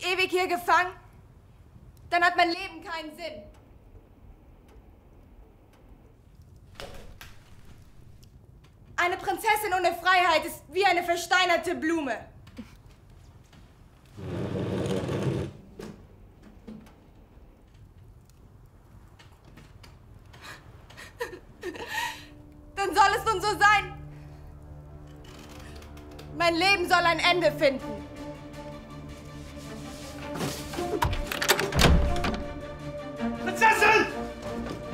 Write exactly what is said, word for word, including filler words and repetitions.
ich ewig hier gefangen? Dann hat mein Leben keinen Sinn. Eine Prinzessin ohne Freiheit ist wie eine versteinerte Blume. Dann soll es nun so sein. Mein Leben soll ein Ende finden.